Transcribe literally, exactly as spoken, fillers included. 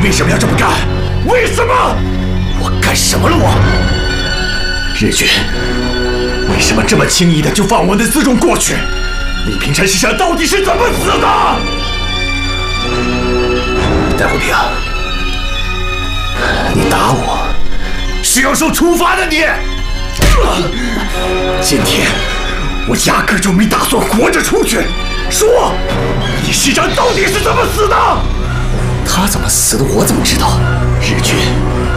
为什么要这么干？为什么？我干什么了我？日军，为什么这么轻易的就放我的辎重过去？李平山师长到底是怎么死的？戴护平，你打我是要受处罚的你！今天我压根就没打算活着出去。说，李师长到底是怎么死的？他怎么死的，我怎么知道？日军